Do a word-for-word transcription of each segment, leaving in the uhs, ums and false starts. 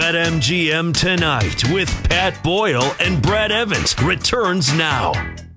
BetMGM Tonight with Pat Boyle and Brad Evans returns now.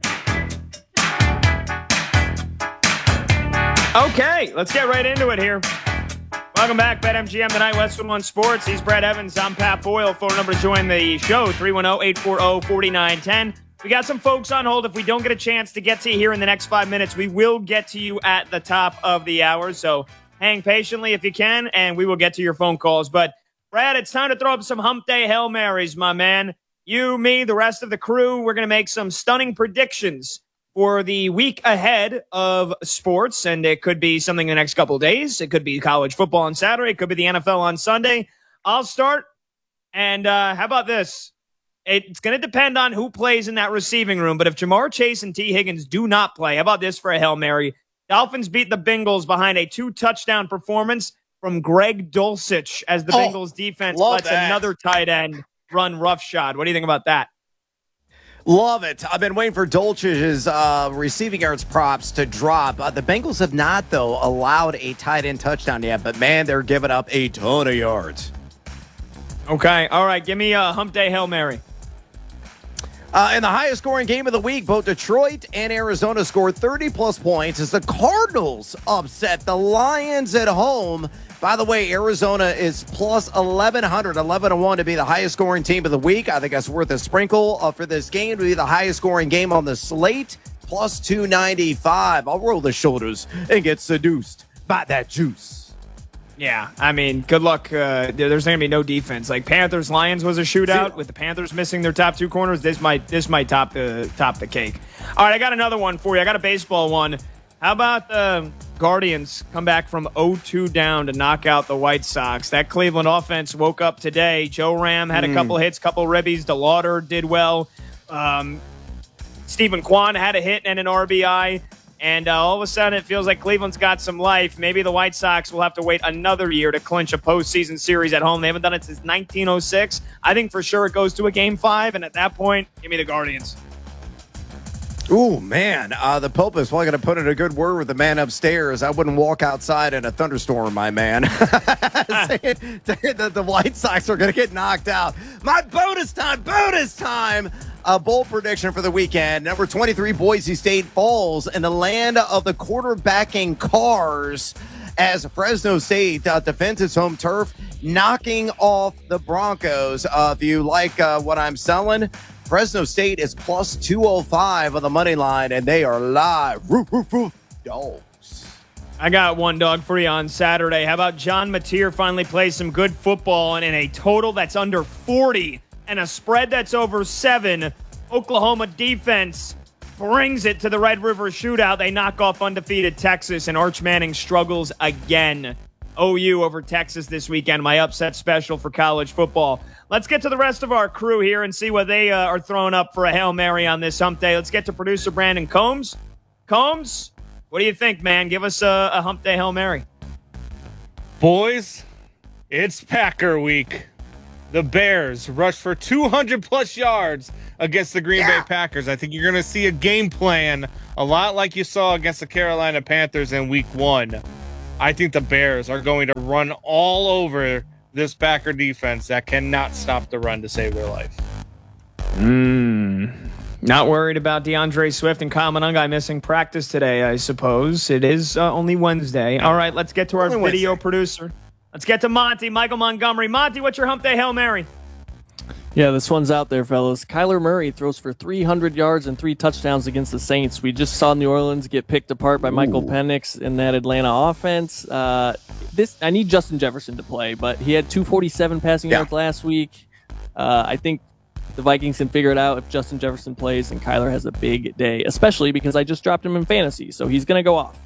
Okay, let's get right into it here. Welcome back, BetMGM Tonight, Westwood One Sports. He's Brad Evans. I'm Pat Boyle. Phone number to join the show, three one zero, eight four zero, four nine one zero. We got some folks on hold. If we don't get a chance to get to you here in the next five minutes, we will get to you at the top of the hour. So hang patiently if you can, and we will get to your phone calls. But, Brad, it's time to throw up some hump day Hail Marys, my man. You, me, the rest of the crew, we're going to make some stunning predictions for the week ahead of sports, and it could be something in the next couple of days. It could be college football on Saturday. It could be the N F L on Sunday. I'll start, and uh, how about this? It's going to depend on who plays in that receiving room, but if Jamar Chase and T. Higgins do not play, how about this for a Hail Mary? Dolphins beat the Bengals behind a two-touchdown performance from Greg Dulcich as the oh, Bengals defense lets that. another tight end run roughshod. What do you think about that? Love it. I've been waiting for Dulcich's uh, receiving yards props to drop. Uh, the Bengals have not, though, allowed a tight end touchdown yet, but, man, they're giving up a ton of yards. Okay. All right. Give me a hump day Hail Mary. Uh, in the highest scoring game of the week, both Detroit and Arizona scored thirty-plus points as the Cardinals upset the Lions at home. By the way, Arizona is plus eleven hundred, eleven to one to be the highest scoring team of the week. I think that's worth a sprinkle uh, for this game to be the highest scoring game on the slate, plus two ninety-five. I'll roll the shoulders and get seduced by that juice. Yeah, I mean, good luck. Uh, there's going to be no defense. Like Panthers-Lions was a shootout with the Panthers missing their top two corners. This might this might top the top the cake. All right, I got another one for you. I got a baseball one. How about the Guardians come back from oh two down to knock out the White Sox? That Cleveland offense woke up today. Joe Ram had a couple hits, couple ribbies. DeLauder did well. Um, Stephen Kwan had a hit and an R B I. And uh, all of a sudden, it feels like Cleveland's got some life. Maybe the White Sox will have to wait another year to clinch a postseason series at home. They haven't done it since nineteen oh six. I think for sure it goes to a game five. And at that point, give me the Guardians. Ooh, man. Uh, the Pope is probably going to put in a good word with the man upstairs. I wouldn't walk outside in a thunderstorm, my man. saying, saying that the White Sox are going to get knocked out. My bonus time, bonus time. A bold prediction for the weekend. Number twenty-three, Boise State falls in the land of the quarterbacking cars as Fresno State uh, defends its home turf, knocking off the Broncos. Uh, if you like uh, what I'm selling, Fresno State is plus two oh five on the money line, and they are live. Roof, roof, roof, dogs. I got one dog for you on Saturday. How about John Mateer finally plays some good football and in a total that's under forty and a spread that's over seven? Oklahoma defense brings it to the Red River Shootout. They knock off undefeated Texas, and Arch Manning struggles again. O U over Texas this weekend, my upset special for college football. Let's get to the rest of our crew here and see what they uh, are throwing up for a Hail Mary on this hump day. Let's get to producer Brandon Combs. Combs, what do you think, man? Give us a, a hump day Hail Mary. Boys, it's Packer week. The Bears rushed for two hundred plus yards against the Green yeah. Bay Packers. I think you're going to see a game plan a lot like you saw against the Carolina Panthers in week one. I think the Bears are going to run all over this Packer defense that cannot stop the run to save their life. Mm. Not worried about DeAndre Swift and Kyle Monangai missing practice today, I suppose. It is uh, only Wednesday. All right, let's get to our only video Wednesday. producer. Let's get to Monty, Michael Montgomery. Monty, what's your hump day Hail Mary? Yeah, this one's out there, fellas. Kyler Murray throws for three hundred yards and three touchdowns against the Saints. We just saw New Orleans get picked apart by Ooh. Michael Penix in that Atlanta offense. Uh, this I need Justin Jefferson to play, but he had two forty-seven passing yeah. yards last week. Uh, I think the Vikings can figure it out if Justin Jefferson plays, and Kyler has a big day, especially because I just dropped him in fantasy, so he's going to go off.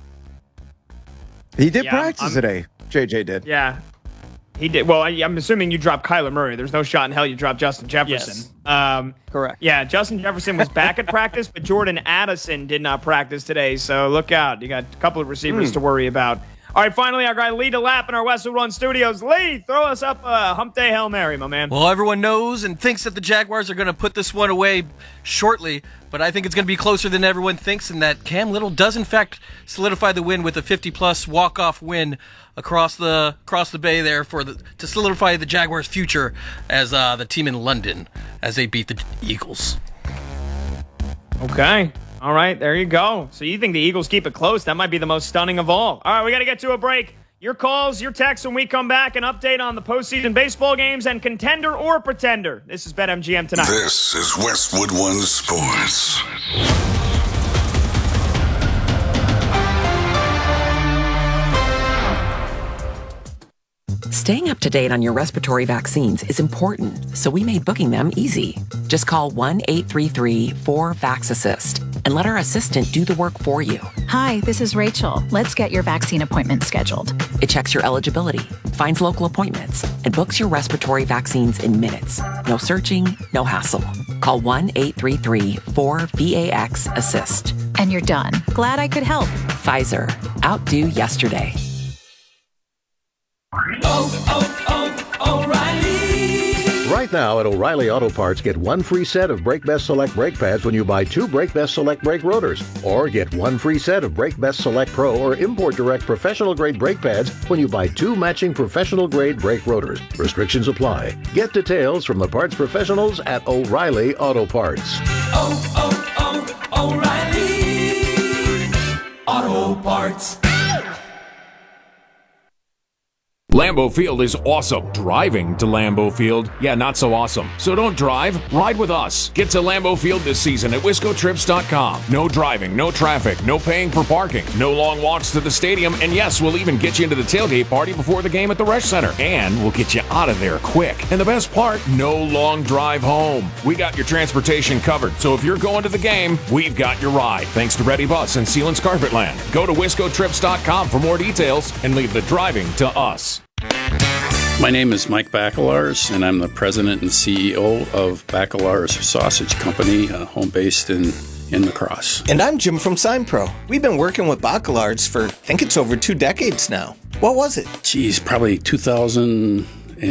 He did yeah, practice I'm, today. J J did. Yeah. He did. Well, I, I'm assuming you dropped Kyler Murray. There's no shot in hell you dropped Justin Jefferson. Yes. Um, Correct. Yeah, Justin Jefferson was back at practice, but Jordan Addison did not practice today, so look out. You got a couple of receivers mm. to worry about. All right, finally, our guy Lee DeLapp in our Westwood One studios. Lee, throw us up a Hump Day Hail Mary, my man. Well, everyone knows and thinks that the Jaguars are going to put this one away shortly, but I think it's going to be closer than everyone thinks, and that Cam Little does, in fact, solidify the win with a fifty-plus walk-off win across the across the bay there for the to solidify the Jaguars' future as uh, the team in London as they beat the Eagles. Okay. All right, there you go. So you think the Eagles keep it close? That might be the most stunning of all. All right, we got to get to a break. Your calls, your texts when we come back, an update on the postseason baseball games and contender or pretender. This is BetMGM Tonight. This is Westwood One Sports. Staying up to date on your respiratory vaccines is important, so we made booking them easy. Just call one eight three three four VAX-ASSIST and let our assistant do the work for you. Hi, this is Rachel. Let's get your vaccine appointment scheduled. It checks your eligibility, finds local appointments, and books your respiratory vaccines in minutes. No searching, no hassle. Call one eight three three four VAX-ASSIST. And you're done. Glad I could help. Pfizer. Outdo yesterday. Oh, oh, oh, O'Reilly! Right now at O'Reilly Auto Parts, get one free set of Brake Best Select brake pads when you buy two Brake Best Select brake rotors. Or get one free set of Brake Best Select Pro or Import Direct professional grade brake pads when you buy two matching professional grade brake rotors. Restrictions apply. Get details from the parts professionals at O'Reilly Auto Parts. Oh, oh, oh, O'Reilly! Auto Parts. Lambeau Field is awesome. Driving to Lambeau Field, yeah, not so awesome. So don't drive, ride with us. Get to Lambeau Field this season at wisco trips dot com. No driving, no traffic, no paying for parking, no long walks to the stadium, and yes, we'll even get you into the tailgate party before the game at the Resch Center. And we'll get you out of there quick. And the best part, no long drive home. We got your transportation covered, so if you're going to the game, we've got your ride. Thanks to Ready Bus and Sealands Carpetland. Go to wisco trips dot com for more details and leave the driving to us. My name is Mike Bacelars, and I'm the president and C E O of Bacelars Sausage Company, uh, home based in, in La Crosse. And I'm Jim from SignPro. We've been working with Bacelars for, I think it's over two decades now. What was it? Geez, probably two thousand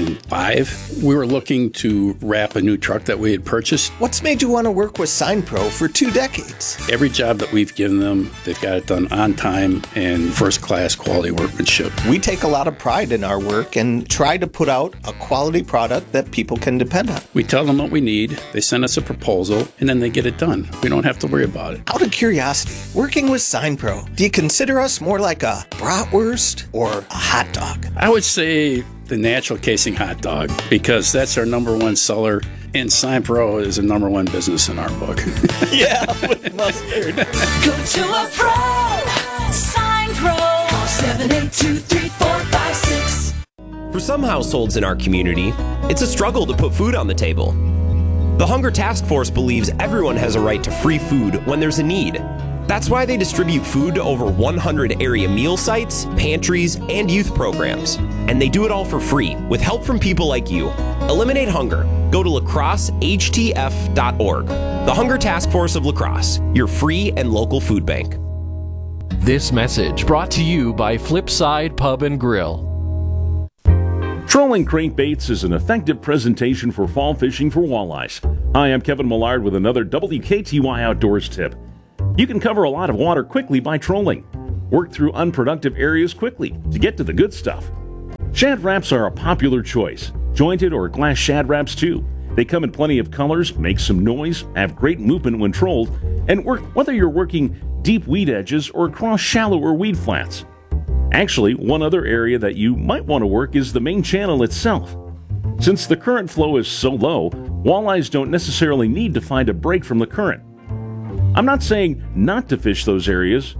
five. We were looking to wrap a new truck that we had purchased. What's made you want to work with SignPro for two decades? Every job that we've given them, they've got it done on time and first-class quality workmanship. We take a lot of pride in our work and try to put out a quality product that people can depend on. We tell them what we need, they send us a proposal, and then they get it done. We don't have to worry about it. Out of curiosity, working with SignPro, do you consider us more like a bratwurst or a hot dog? I would say the natural casing hot dog, because that's our number one seller, and SignPro is a number one business in our book. Yeah, with mustard. Go to a pro, SignPro, call seven eight two, three four five six. For some households in our community, it's a struggle to put food on the table. The Hunger Task Force believes everyone has a right to free food when there's a need. That's why they distribute food to over one hundred area meal sites, pantries, and youth programs. And they do it all for free, with help from people like you. Eliminate hunger. Go to lacrosse h t f dot org. The Hunger Task Force of La Crosse, your free and local food bank. This message brought to you by Flipside Pub and Grill. Trolling crankbaits is an effective presentation for fall fishing for walleyes. Hi, I'm Kevin Millard with another W K T Y Outdoors tip. You can cover a lot of water quickly by trolling. Work through unproductive areas quickly to get to the good stuff. Shad wraps are a popular choice. Jointed or glass shad wraps too. They come in plenty of colors, make some noise, have great movement when trolled, and work whether you're working deep weed edges or across shallower weed flats. Actually, one other area that you might want to work is the main channel itself. Since the current flow is so low, walleyes don't necessarily need to find a break from the current. I'm not saying not to fish those areas,